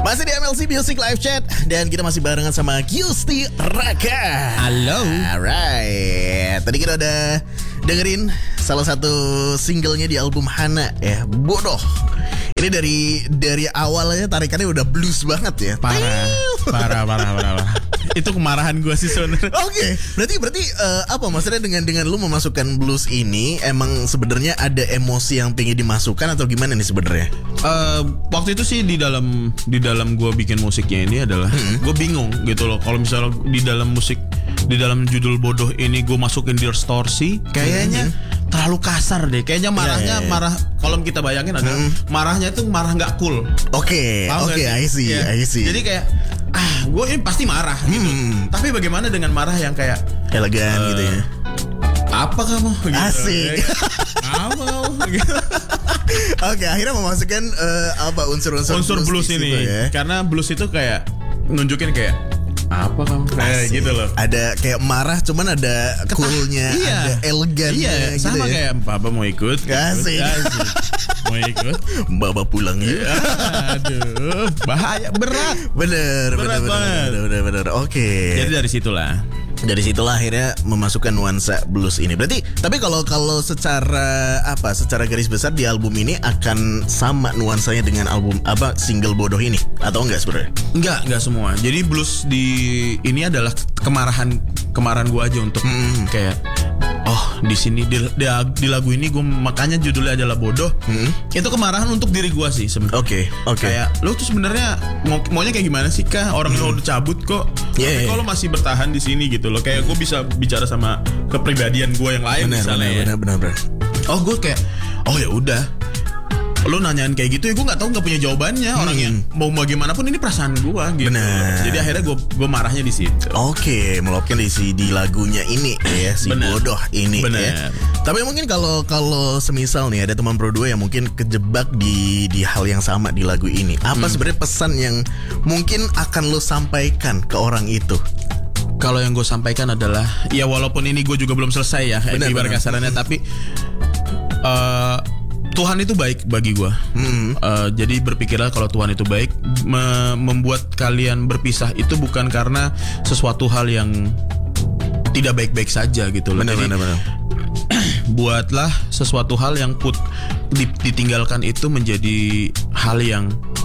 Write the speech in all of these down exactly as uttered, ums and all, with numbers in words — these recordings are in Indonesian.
Masih di M L C Music Live Chat dan kita masih barengan sama Gusti Raka. Halo. Alright. Tadi kita udah dengerin salah satu singlenya di album Hana ya, Bodoh. Ini dari dari awalnya tarikannya udah blues banget ya. Parah, parah, parah, parah, parah. Itu kemarahan gue sih sebenarnya. Oke, okay. berarti berarti uh, apa maksudnya dengan dengan lu memasukkan blues ini emang sebenarnya ada emosi yang pengen dimasukkan atau gimana nih sebenarnya? Uh, waktu itu sih di dalam di dalam gue bikin musiknya ini adalah hmm. gue bingung gitu loh. Kalau misalnya di dalam musik di dalam judul Bodoh ini gue masukin distorsi, kayaknya hmm. terlalu kasar deh. Kayaknya marahnya yeah, yeah, yeah. marah. Kalau kita bayangin adalah hmm. marahnya itu marah nggak cool. Oke, okay, oke, okay, I see, yeah. I see. Jadi kayak ah, gue ini pasti marah gitu. Hmm. Tapi bagaimana dengan marah yang kayak elegan uh, gitu ya? Apa kamu? Gitu. Asik. Apa kamu? Gitu. Oke, okay, akhirnya memasukkan uh, apa unsur-unsur unsur blues, blues ini ya? Karena blues itu kayak nunjukin kayak apa kamu? Kayak gitu loh. Ada kayak marah, cuman ada coolnya, iya. ada elegannya. Iya, gitu sama ya? Kayak Papa mau ikut. Asik. Mau ikut? Bapak pulang ya. Aduh, bahaya, berat. Bener, berat bener, banget. bener, bener, bener. Oke. Okay. Jadi dari situlah. Dari situlah akhirnya memasukkan nuansa blues ini. Berarti, tapi kalau kalau secara apa? Secara garis besar di album ini akan sama nuansanya dengan album apa single Bodoh ini atau enggak sebenarnya? Enggak, enggak semua. Jadi blues di ini adalah kemarahan kemarahan gue aja untuk hmm. kayak oh di sini di, di, di lagu ini gue makanya judulnya adalah Bodoh. Hmm. Itu kemarahan untuk diri gue sih sebenarnya. Oke, okay, oke. Okay. Kayak lo tuh sebenarnya mau maunya kayak gimana sih kah? Orang hmm. lo udah cabut kok. Yeah, tapi yeah. kalau masih bertahan di sini gitu loh. Kayak gue bisa bicara sama kepribadian gue yang lain bener, misalnya. Bener, ya. bener, bener, bener. Oh gue kayak oh ya udah. Lo nanyain kayak gitu ya gue nggak tahu nggak punya jawabannya hmm. orangnya mau bagaimanapun ini perasaan gue gitu. Bener. Jadi akhirnya gue gue marahnya di situ. Oke, meluapkan isi di lagunya ini ya si Bener. Bodoh ini Bener. ya. Tapi mungkin kalau kalau semisal nih ada teman pro dua yang mungkin kejebak di di hal yang sama di lagu ini, apa hmm. sebenarnya pesan yang mungkin akan lo sampaikan ke orang itu? Kalau yang gue sampaikan adalah ya walaupun ini gue juga belum selesai ya ibarat kasarannya, tapi uh, Tuhan itu baik bagi gue. Hmm. Uh, jadi berpikirlah kalau Tuhan itu baik, me- membuat kalian berpisah itu bukan karena sesuatu hal yang tidak baik-baik saja gitu loh. Benar, jadi benar, benar. buatlah sesuatu hal yang put ditinggalkan itu menjadi hal yang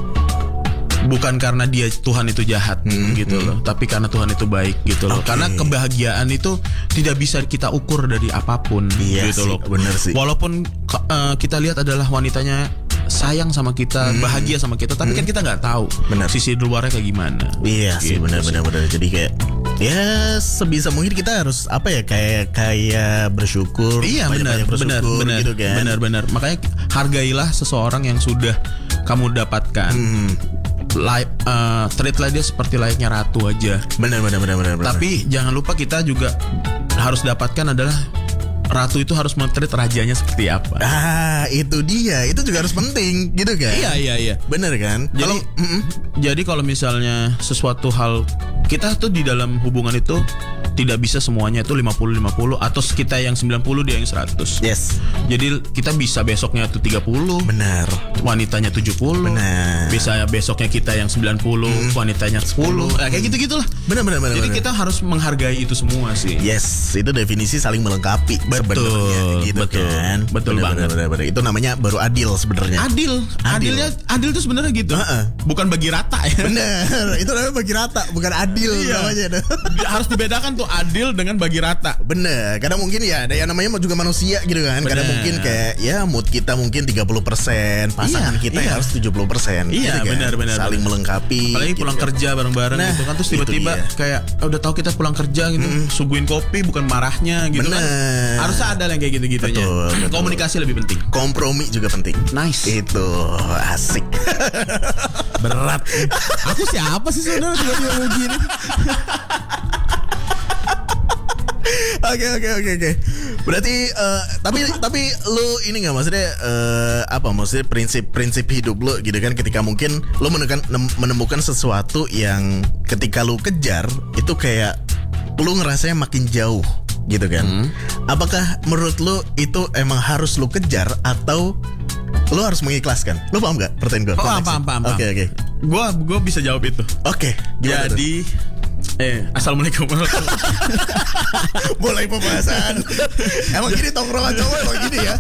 bukan karena dia Tuhan itu jahat hmm, gitu hmm. loh, tapi karena Tuhan itu baik gitu loh. Okay. Karena kebahagiaan itu tidak bisa kita ukur dari apapun iya gitu sih, loh. Bener sih. Walaupun uh, kita lihat adalah wanitanya sayang sama kita, hmm. bahagia sama kita, tapi hmm. kan kita nggak tahu bener. Sisi di luarnya kayak gimana. Iya gitu sih, benar-benar benar. Jadi kayak ya sebisa mungkin kita harus apa ya kayak kayak bersyukur. Iya benar, benar, benar, gitu kan. Benar, benar. Makanya hargailah seseorang yang sudah kamu dapatkan. Hmm. Like, uh, treatlah dia seperti layaknya ratu aja. Benar, benar, benar, benar. Tapi jangan lupa kita juga harus dapatkan adalah ratu itu harus men-treat rajanya seperti apa. Ah, itu dia. Itu juga harus penting, gitu kan? Iya, iya, iya. Benar kan? Jadi, kalau, mm-mm. jadi kalau misalnya sesuatu hal kita tuh di dalam hubungan itu tidak bisa semuanya itu lima puluh lima puluh atau kita yang sembilan puluh dia yang seratus. Yes. Jadi kita bisa besoknya tuh tiga puluh. Benar. Wanitanya tujuh puluh. Benar. Bisa besoknya kita yang sembilan puluh, hmm. wanitanya sepuluh. Nah, kayak gitu-gitulah. Benar, benar, benar. Jadi benar. kita harus menghargai itu semua sih. Yes, itu definisi saling melengkapi sebenarnya gitu betul, kan. Betul benar, banget. Benar, benar, benar. Itu namanya baru adil sebenarnya. Adil. Adil. Adilnya adil itu sebenarnya gitu. Uh-uh. Bukan bagi rata ya. Benar. Itu namanya bagi rata, bukan adil iya. namanya. Harus dibedakan tuh adil dengan bagi rata. Bener. Karena mungkin ya ada yang namanya juga manusia gitu kan. Bener. Karena mungkin kayak ya mood kita mungkin tiga puluh persen, pasangan iya, kita iya. harus tujuh puluh persen. Iya, gitu kan? benar benar. Saling benar. melengkapi. Apalagi pulang gitu kerja bareng-bareng nah, gitu kan, terus tiba-tiba kayak oh, udah tahu kita pulang kerja gitu, mm. suguhin kopi bukan marahnya gitu bener. kan. Harusnya ada yang kayak gitu-gitunya. Betul, betul. Komunikasi lebih penting. Kompromi juga penting. Nice. Itu asik. Berat. Aku siapa sih saudara tiba-tiba mau gini? Oke oke oke oke. Berarti uh, tapi tapi lu ini nggak maksudnya uh, apa maksudnya prinsip-prinsip hidup lu gitu kan ketika mungkin lu menemukan menemukan sesuatu yang ketika lu kejar itu kayak lu ngerasanya makin jauh gitu kan. Hmm. Apakah menurut lu itu emang harus lu kejar atau lu harus mengikhlaskan? Lu paham gak pertanyaan gue? Oh, paham, paham, paham. Oke, oke. Gue gue bisa jawab itu. Oke. Okay, jadi Eh, assalamualaikum. Mulai pembahasan. Emang gini tongkrongan cowok emang gini ya.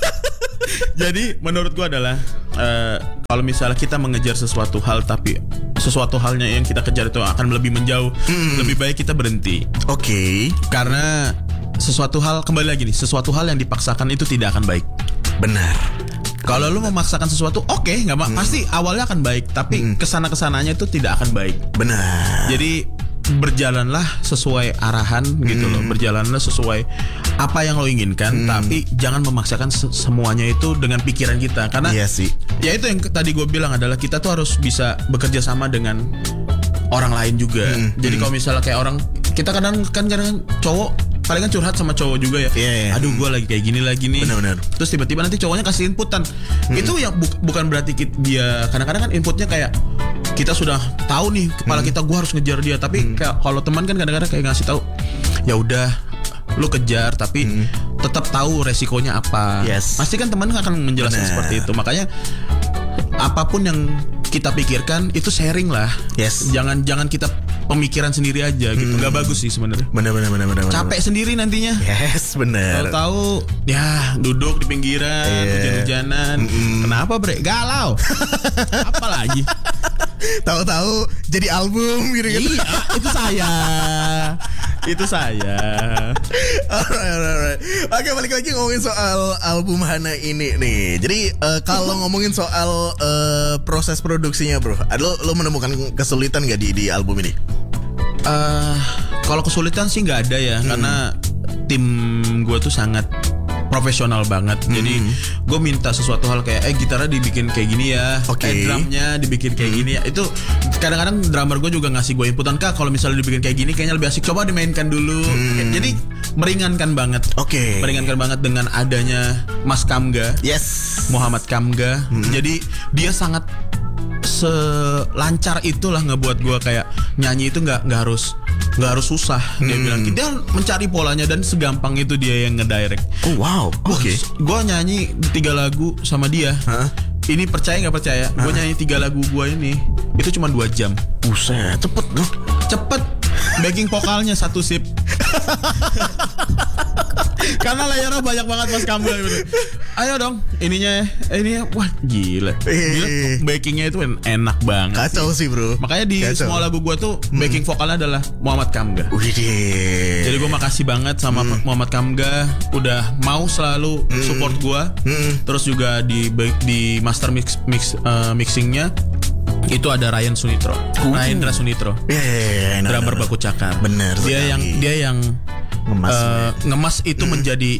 Jadi menurut gua adalah uh, kalau misalnya kita mengejar sesuatu hal tapi sesuatu halnya yang kita kejar itu akan lebih menjauh, mm. lebih baik kita berhenti. Oke. Okay. Karena sesuatu hal, kembali lagi nih, sesuatu hal yang dipaksakan itu tidak akan baik. Benar. Kalau lu memaksakan sesuatu, oke, okay, nggak hmm. pasti awalnya akan baik, tapi hmm. kesana kesananya itu tidak akan baik. Benar. Jadi berjalanlah sesuai arahan hmm. gitu loh, berjalanlah sesuai apa yang lo inginkan, hmm. tapi jangan memaksakan se- semuanya itu dengan pikiran kita, karena iya sih. Ya itu yang tadi gue bilang adalah kita tuh harus bisa bekerja sama dengan orang lain juga. Hmm. Jadi hmm. kalau misalnya kayak orang, kita kadang kan kadang cowok paling kan curhat sama cowok juga ya. Yeah, yeah. Aduh gue lagi kayak gini lagi nih. Benar-benar. Terus tiba-tiba nanti cowoknya kasih inputan. Hmm. Itu yang bu- bukan berarti kita, dia kadang-kadang kan inputnya kayak kita sudah tahu nih kepala hmm. kita gue harus ngejar dia. Tapi hmm. kayak kalau teman kan kadang-kadang kayak ngasih tahu, ya udah lu kejar tapi hmm. tetap tahu resikonya apa. Yes. Pasti kan teman akan menjelaskan Bener. seperti itu. Makanya apapun yang kita pikirkan itu sharing lah. Yes. Jangan jangan kita pemikiran sendiri aja gitu. Nggak hmm. bagus sih sebenarnya. Benar benar benar benar. Capek bener. sendiri nantinya. Yes, benar. Tahu-tahu ya duduk di pinggiran, yeah. hujan-hujanan. Mm-mm. Kenapa, Bre? Galau. Apa lagi? Tahu-tahu jadi album gitu kan. Iya, itu saya. Itu saya. Alright, alright, alright. Oke, balik lagi ngomongin soal album Hana ini nih. Jadi uh, kalau ngomongin soal uh, proses produksinya, bro, lo lo menemukan kesulitan gak di di album ini? Uh, kalau kesulitan sih nggak ada ya, hmm. karena tim gue tuh sangat profesional banget. Hmm. Jadi gue minta sesuatu hal kayak eh gitarnya dibikin kayak gini ya, okay. eh drumnya dibikin kayak hmm. gini ya. Itu kadang-kadang drummer gue juga ngasih gue inputan, Kak kalau misalnya dibikin kayak gini kayaknya lebih asik, coba dimainkan dulu. Hmm. Jadi meringankan banget. Oke. Okay. Meringankan banget dengan adanya Mas Kamga. Yes. Muhammad Kamga. Hmm. Jadi dia sangat selancar itulah ngebuat gue kayak nyanyi itu nggak nggak harus nggak harus susah. Dia hmm. bilang dia mencari polanya dan segampang itu dia yang ngedirect. Oh wow, oke. Okay. Gue nyanyi tiga lagu sama dia. Huh? Ini percaya nggak percaya? Huh? Gue nyanyi tiga lagu gue ini itu cuma dua jam. Buset, cepet dong. Cepet. Backing vokalnya satu sip. Karena layarnya banyak banget Mas Kamga. Ayo dong, ininya, ininya, wah gila, gila. Backingnya itu enak banget. Kacau sih bro. Makanya di Kacau. semua lagu gue tuh backing vokalnya adalah Muhammad Kamga. Widih. Jadi gue makasih banget sama hmm. Muhammad Kamga udah mau selalu hmm. support gue. Hmm. Terus juga di di master mix mix uh, mixingnya itu ada Ryan Sunitro, uh. Ryan Sunitro, yeah, yeah, yeah, drummer Baku Cakar. Bener. Dia yang dia yang ngemas, uh, ngemas itu hmm. menjadi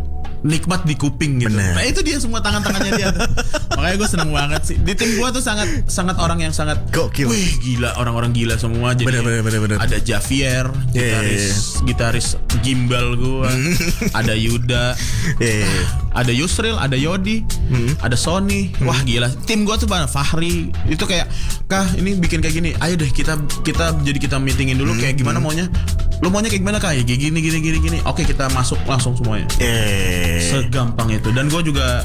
nikmat di kuping gitu. Bener. Nah itu dia semua tangan-tangannya dia. Makanya gue seneng banget sih. Di tim gue tuh sangat sangat orang yang sangat gokil. Wih gila, orang-orang gila semua. Jadi bener, bener, bener, bener. Ada Javier, yeah, gitaris yeah, yeah. gitaris gimbal gue. Ada Yuda, yeah, yeah. ada Yusril, ada Yodi, hmm. ada Sony. Hmm. Wah gila. Tim gue tuh banget. Fahri itu kayak, Kah ini bikin kayak gini. Ayo deh kita kita jadi kita meetingin dulu hmm. kayak gimana maunya. Lu maunya kayak gimana Kak? Ya kayak gini gini gini gini. Oke kita masuk langsung semuanya. Yeah. Segampang itu. Dan gue juga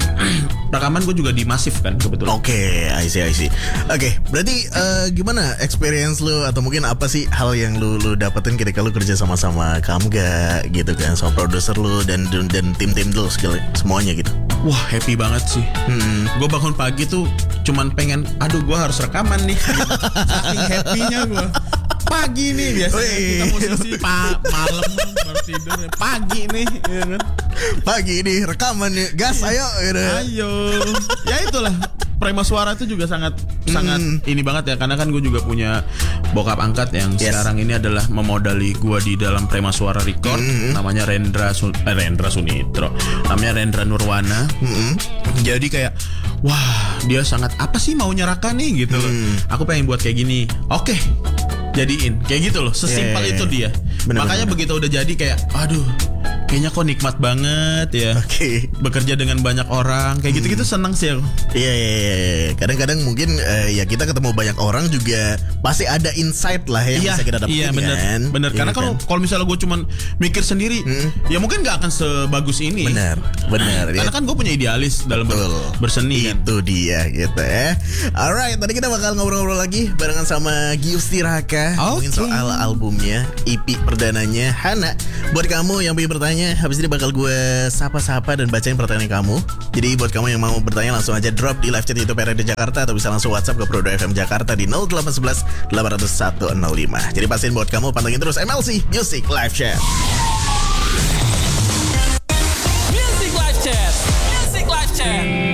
rekaman gue juga di Masif kan kebetulan. Oke, okay, I see, I see. Oke, okay, berarti uh, gimana experience lu atau mungkin apa sih hal yang lu lu dapetin ketika lu kerja sama-sama Kamga gitu kan, sama produser lu dan dan, dan tim-tim lu segala semuanya gitu. Wah happy banget sih. Hmm. Gue bangun pagi tuh cuman pengen, aduh gue harus rekaman nih. Gitu. Saking happynya gue. Pagi nih biasanya Wih. kita musisi pa- malam baru tidur, pagi nih ya kan? Pagi nih rekaman nih, gas ayo gitu. Ayo ya itulah, Prima Suara itu juga sangat hmm. sangat ini banget ya, karena kan gue juga punya bokap angkat yang yes. sekarang ini adalah memodali gue di dalam Prima Suara Record. hmm. Namanya Rendra Sun- eh, Rendra Sunitro, namanya Rendra Nurwana. hmm. Jadi kayak wah dia sangat apa sih mau nyerahkan nih gitu loh. hmm. Aku pengen buat kayak gini, oke okay. jadiin kayak gitu loh, sesimpel yeah, yeah, yeah. itu dia. Bener, makanya bener. Begitu udah jadi kayak aduh kayaknya kok nikmat banget ya. Oke. Okay. Bekerja dengan banyak orang kayak gitu-gitu senang sih aku. Iya, iya, iya. Kadang-kadang mungkin uh, ya kita ketemu banyak orang juga pasti ada insight lah yang iya, bisa kita dapetin iya, bener, kan. Bener. Iya, karena kalau kan? kalau misalnya gue cuman mikir sendiri, hmm. ya mungkin nggak akan sebagus ini. Benar, benar. Karena ya. kan gue punya idealis dalam ber, berseni kan. Itu dia gitu ya. Alright, tadi kita bakal ngobrol-ngobrol lagi barengan sama Gius Tiraka, ngomongin okay. soal albumnya, E P perdananya Hana. Buat kamu yang pengen bertanya, habis ini bakal gue sapa-sapa dan bacain pertanyaan kamu. Jadi buat kamu yang mau bertanya langsung aja drop di live chat YouTube R R D Jakarta atau bisa langsung WhatsApp ke Prodo F M Jakarta di nol delapan satu satu delapan nol satu nol lima. Jadi pastiin buat kamu pantengin terus M L C Music Live Chat. Music Live Chat. Music Live Chat.